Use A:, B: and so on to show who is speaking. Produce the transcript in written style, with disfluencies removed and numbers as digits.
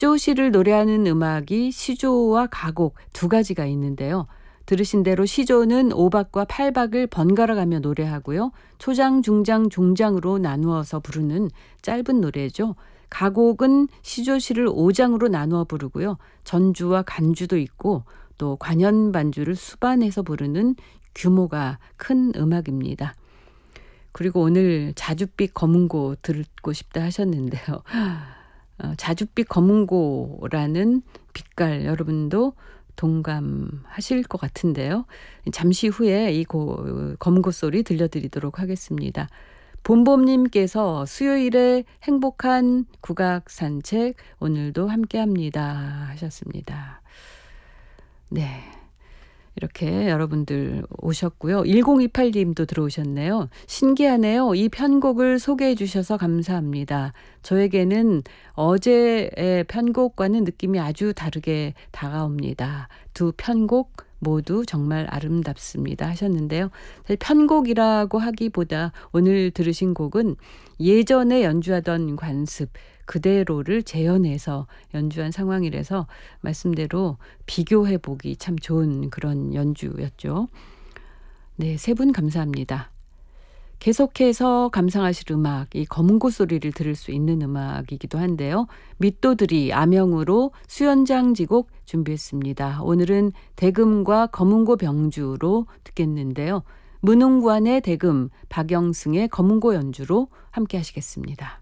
A: 시조시를 노래하는 음악이 시조와 가곡 두 가지가 있는데요. 들으신 대로 시조는 5박과 8박을 번갈아 가며 노래하고요. 초장, 중장, 종장으로 나누어서 부르는 짧은 노래죠. 가곡은 시조시를 5장으로 나누어 부르고요. 전주와 간주도 있고 또 관현 반주를 수반해서 부르는 규모가 큰 음악입니다. 그리고 오늘 자줏빛 검은고 듣고 싶다 하셨는데요. 자줏빛 검은고라는 빛깔 여러분도 동감하실 것 같은데요. 잠시 후에 이 검은고 소리 들려드리도록 하겠습니다. 봄봄님께서 수요일에 행복한 국악 산책 오늘도 함께합니다 하셨습니다. 네. 이렇게 여러분들 오셨고요. 1028님도 들어오셨네요. 신기하네요. 이 편곡을 소개해 주셔서 감사합니다. 저에게는 어제의 편곡과는 느낌이 아주 다르게 다가옵니다. 두 편곡 모두 정말 아름답습니다 하셨는데요. 편곡이라고 하기보다 오늘 들으신 곡은 예전에 연주하던 관습 그대로를 재현해서 연주한 상황이라서 말씀대로 비교해보기 참 좋은 그런 연주였죠. 네, 세 분 감사합니다. 계속해서 감상하실 음악, 이 검은고 소리를 들을 수 있는 음악이기도 한데요. 밑도들이 암영으로 수연장지곡 준비했습니다. 오늘은 대금과 검은고 병주로 듣겠는데요. 문흥관의 대금, 박영승의 검은고 연주로 함께 하시겠습니다.